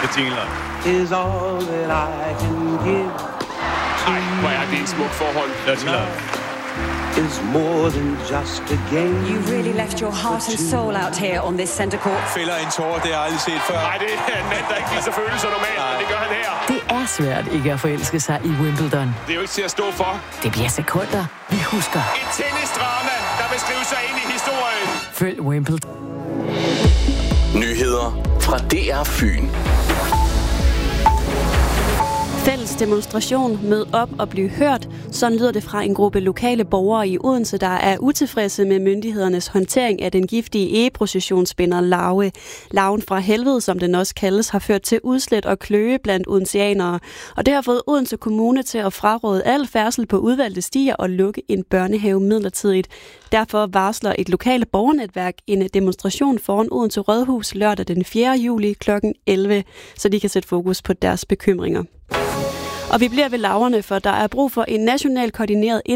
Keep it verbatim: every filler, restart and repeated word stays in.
Bettina. Is all that I can give. Ej, hvor er det et smukt forhold. Dirty Love. Is more than just a game. You really left your heart and soul out here on this center court. Fælder en tårer, det har jeg aldrig set før. Nej, det er en mand, der ikke viser følelser normalt, men det gør han her. Det er svært ikke at forelske sig i Wimbledon. Det er jo ikke til at stå for. Det bliver sekunder, vi husker. Et tennisdrama, der vil skrive sig ind i historien. Følg Wimbledon. Nyheder fra D R Fyn. Fælles demonstration, mød op og blive hørt. Sådan lyder det fra en gruppe lokale borgere i Odense, der er utilfredse med myndighedernes håndtering af den giftige egeprocessionsspinner larve. Larven fra helvede, som den også kaldes, har ført til udslæt og kløe blandt odenseanere. Og det har fået Odense Kommune til at fraråde al færdsel på udvalgte stier og lukke en børnehave midlertidigt. Derfor varsler et lokale borgernetværk en demonstration foran Odense Rådhus lørdag den fjerde juli klokken elleve, så de kan sætte fokus på deres bekymringer. Og vi bliver ved laverne, for der er brug for en national koordineret